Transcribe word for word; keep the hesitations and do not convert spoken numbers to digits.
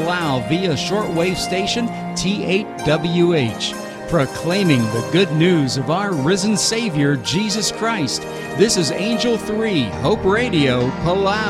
Palau via shortwave station T eight W H, proclaiming the good news of our risen Savior, Jesus Christ. This is Angel three, Hope Radio, Palau.